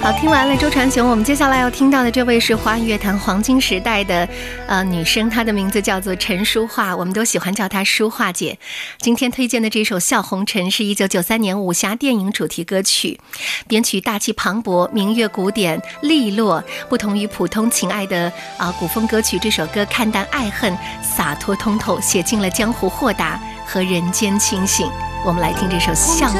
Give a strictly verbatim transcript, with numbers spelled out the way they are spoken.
好，听完了周传雄，我们接下来要听到的这位是华语乐坛黄金时代的呃女生，她的名字叫做陈淑桦，我们都喜欢叫她淑桦姐。今天推荐的这首《笑红尘》是一九九三年武侠电影主题歌曲，编曲大气磅礴，民乐古典利落，不同于普通情爱的啊、呃、古风歌曲，这首歌看淡爱恨，洒脱通透，写尽了江湖豁达和人间清醒。我们来听这首《笑》。